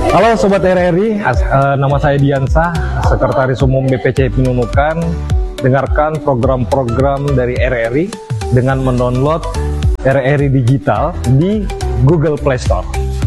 Halo Sobat RRI, nama saya Diansah, Sekretaris Umum BPC Penunukan. Dengarkan program-program dari RRI dengan mendownload RRI Digital di Google Play Store.